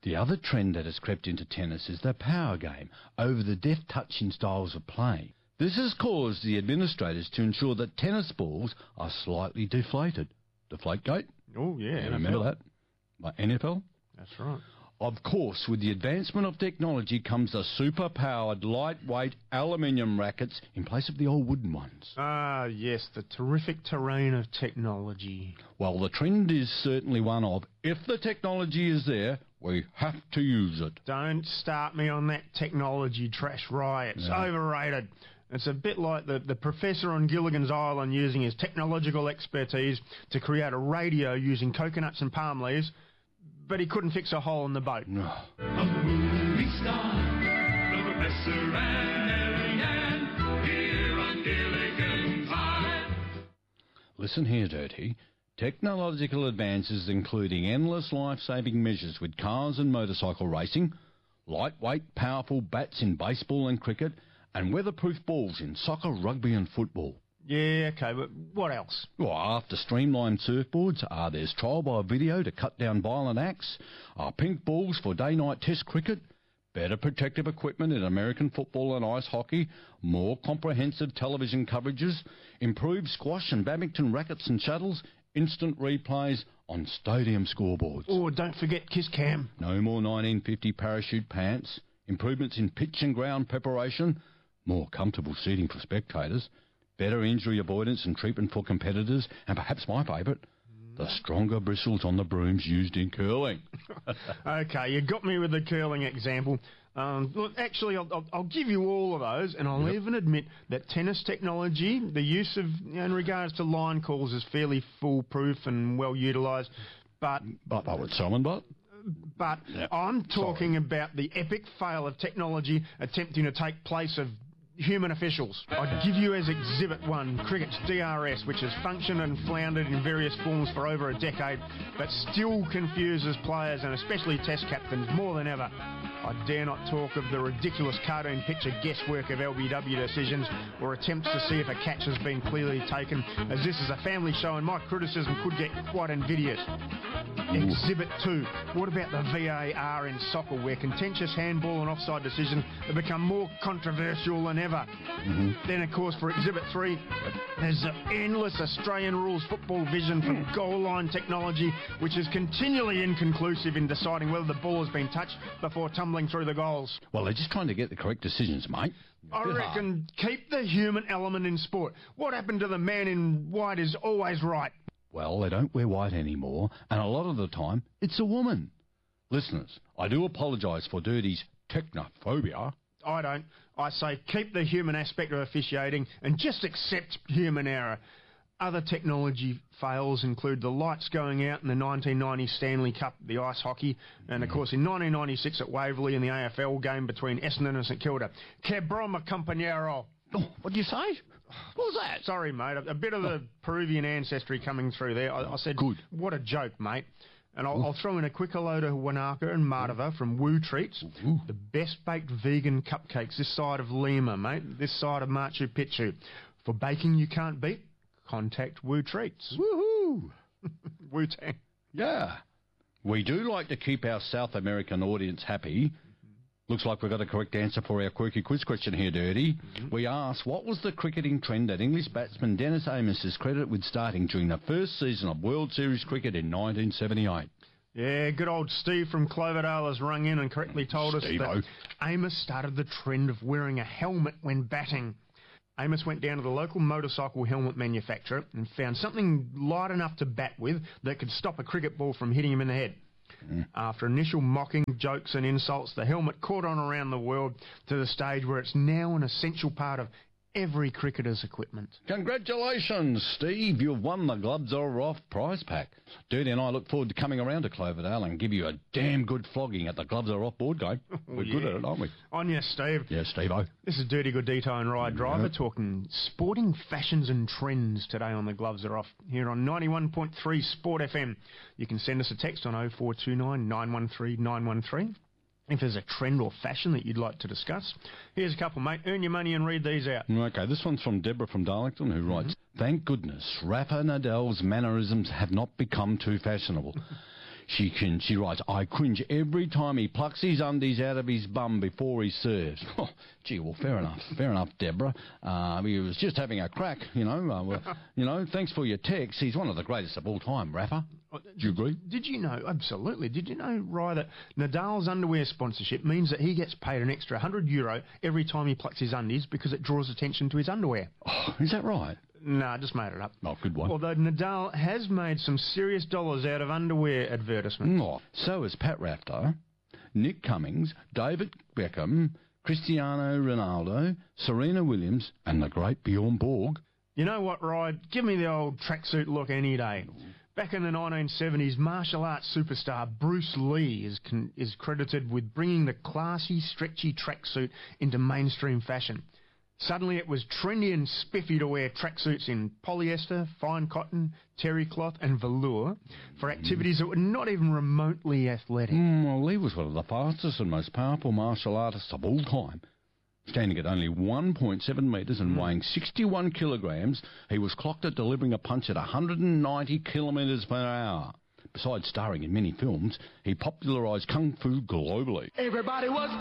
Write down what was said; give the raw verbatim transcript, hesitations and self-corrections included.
The other trend that has crept into tennis is the power game over the deft touching styles of play. This has caused the administrators to ensure that tennis balls are slightly deflated. Deflategate? Oh, yeah. You remember that? Like N F L? That's right. Of course, with the advancement of technology comes the super-powered, lightweight aluminium rackets in place of the old wooden ones. Ah, yes, the terrific terrain of technology. Well, the trend is certainly one of, if the technology is there, we have to use it. Don't start me on that technology trash, Rye. It's No. overrated. It's a bit like the, the professor on Gilligan's Island using his technological expertise to create a radio using coconuts and palm leaves, but he couldn't fix a hole in the boat. No. A movie star, the Professor and Mary Ann, here on Gilligan's Island. Listen here, Dirty. Technological advances including endless life-saving measures with cars and motorcycle racing, lightweight, powerful bats in baseball and cricket, and weatherproof balls in soccer, rugby and football. Yeah, okay, but what else? Well, after streamlined surfboards, are there's trial by video to cut down violent acts, are pink balls for day-night test cricket, better protective equipment in American football and ice hockey, more comprehensive television coverages, improved squash and badminton rackets and shuttles, instant replays on stadium scoreboards. Oh, don't forget Kiss Cam. No more nineteen fifty parachute pants, improvements in pitch and ground preparation, more comfortable seating for spectators, better injury avoidance and treatment for competitors, and perhaps my favourite, the stronger bristles on the brooms used in curling. Okay, you got me with the curling example. Um, look, actually, I'll, I'll, I'll give you all of those, and I'll Yep. even admit that tennis technology, the use of, you know, in regards to line calls, is fairly foolproof and well utilised. But But I would summon, but but Yep. I'm talking about the epic fail of technology attempting to take place of human officials. I'd give you as Exhibit one, cricket's D R S, which has functioned and floundered in various forms for over a decade, but still confuses players and especially test captains more than ever. I dare not talk of the ridiculous cartoon picture guesswork of L B W decisions or attempts to see if a catch has been clearly taken, as this is a family show and my criticism could get quite invidious. Exhibit two. What about the V A R in soccer, where contentious handball and offside decisions have become more controversial than ever? Mm-hmm. Then, of course, for Exhibit three, there's the endless Australian rules football vision from goal line technology, which is continually inconclusive in deciding whether the ball has been touched before tumbling through the goals. well, they're just trying to get the correct decisions, mate. I Bit hard. reckon keep the human element in sport. What happened to the man in white is always right. Well, they don't wear white anymore, and a lot of the time, it's a woman. Listeners, I do apologise for Dirty's technophobia. I don't. I say keep the human aspect of officiating and just accept human error. Other technology fails include the lights going out in the nineteen ninety Stanley Cup, the ice hockey, and of course in nineteen ninety-six at Waverley in the A F L game between Essendon and St Kilda. Que broma, compañero. Oh, what did you say? What was that? Sorry, mate. A, a bit of the Peruvian ancestry coming through there. I, I said, Good. What a joke, mate. And I'll, I'll throw in a quick hello to Wanaka and Madava from Woo Treats. Ooh. The best baked vegan cupcakes this side of Lima, mate. This side of Machu Picchu. For baking you can't beat, contact Woo Treats. Woohoo! Wu-Tang. Yeah. We do like to keep our South American audience happy. Looks like we've got a correct answer for our quirky quiz question here, Dirty. Mm-hmm. We asked, what was the cricketing trend that English batsman Dennis Amos is credited with starting during the first season of World Series cricket in nineteen seventy-eight? Yeah, good old Steve from Cloverdale has rung in and correctly told Steve-o. us that Amos started the trend of wearing a helmet when batting. Amos went down to the local motorcycle helmet manufacturer and found something light enough to bat with that could stop a cricket ball from hitting him in the head. Mm. After initial mocking, jokes and insults, the helmet caught on around the world to the stage where it's now an essential part of every cricketer's equipment. Congratulations, Steve. You've won the Gloves Are Off prize pack. Dirty and I look forward to coming around to Cloverdale and give you a damn good flogging at the Gloves Are Off board game. We're yeah. good at it, aren't we? On you, Steve. Yeah, Steve-o. This is Dirty Good Detail and Ride Driver Yeah. talking sporting fashions and trends today on the Gloves Are Off here on ninety-one point three Sport F M. You can send us a text on oh four two nine, nine one three, nine one three. If there's a trend or fashion that you'd like to discuss, here's a couple, mate. Earn your money and read these out. Okay, this one's from Deborah from Darlington, who writes, thank goodness Rafa Nadal's mannerisms have not become too fashionable. She can. She writes, I cringe every time he plucks his undies out of his bum before he serves. Oh, gee, well, fair enough. Fair enough, Deborah. Uh, he was just having a crack, you know. Uh, well, you know, thanks for your text. He's one of the greatest of all time, Rafa. Do you agree? Did you know, absolutely, did you know, Rye, that Nadal's underwear sponsorship means that he gets paid an extra one hundred euro every time he plucks his undies because it draws attention to his underwear? Oh, is that right? No, I just made it up. Oh, good one. Although Nadal has made some serious dollars out of underwear advertisements. Oh, so has Pat Rafter, Nick Cummings, David Beckham, Cristiano Ronaldo, Serena Williams, and the great Bjorn Borg. You know what, Rye? Give me the old tracksuit look any day. Back in the nineteen seventies, martial arts superstar Bruce Lee is con- is credited with bringing the classy, stretchy tracksuit into mainstream fashion. Suddenly it was trendy and spiffy to wear tracksuits in polyester, fine cotton, terry cloth and velour for activities that were not even remotely athletic. Mm, well, Lee was one of the fastest and most powerful martial artists of all time. Standing at only one point seven metres and mm. weighing sixty-one kilograms, he was clocked at delivering a punch at one hundred ninety kilometres per hour. Besides starring in many films, he popularised Kung Fu globally. Everybody was